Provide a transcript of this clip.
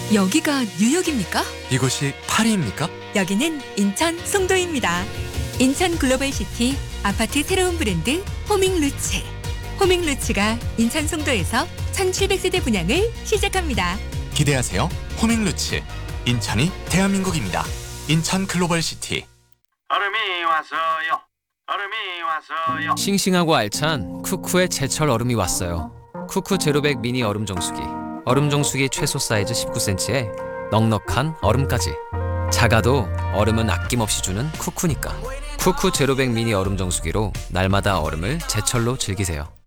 여기가 뉴욕입니까? 이곳이 파리입니까? 여기는 인천 송도입니다. 인천 글로벌시티 아파트 새로운 브랜드 호밍루츠. 호밍루츠가 인천 송도에서 1700세대 분양을 시작합니다. 기대하세요. 호밍루츠. 인천이 대한민국입니다. 인천 글로벌시티. 얼음이 왔어요. 얼음이 왔어요. 싱싱하고 알찬 쿠쿠의 제철 얼음이 왔어요. 쿠쿠 제로백 미니 얼음 정수기. 얼음 정수기 최소 사이즈 19cm에 넉넉한 얼음까지. 작아도 얼음은 아낌없이 주는 쿠쿠니까. 쿠쿠 제로백 미니 얼음 정수기로 날마다 얼음을 제철로 즐기세요.